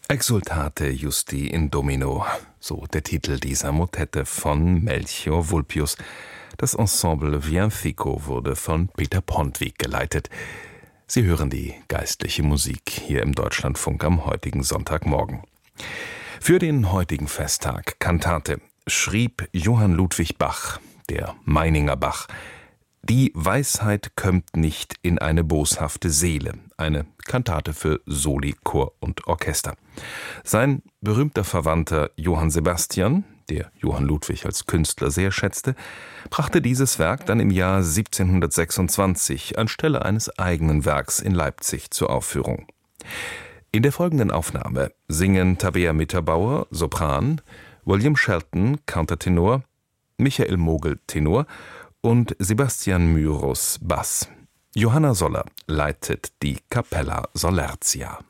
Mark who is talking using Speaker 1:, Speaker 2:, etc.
Speaker 1: Exultate Justi in Domino, so der Titel dieser Motette von Melchior Vulpius. Das Ensemble Villancico wurde von Peter Pontweg geleitet. Sie hören die geistliche Musik hier im Deutschlandfunk am heutigen Sonntagmorgen. Für den heutigen Festtag Kantate schrieb Johann Ludwig Bach, der Meininger Bach, Die Weisheit kömmt nicht in eine boshafte Seele, eine Kantate für Soli, Chor und Orchester. Sein berühmter Verwandter Johann Sebastian, der Johann Ludwig als Künstler sehr schätzte, brachte dieses Werk dann im Jahr 1726 anstelle eines eigenen Werks in Leipzig zur Aufführung. In der folgenden Aufnahme singen Tabea Mitterbauer, Sopran, William Shelton, Countertenor, Michael Mogel, Tenor und Sebastian Myrus, Bass. Johanna Soller leitet die Capella Solertia.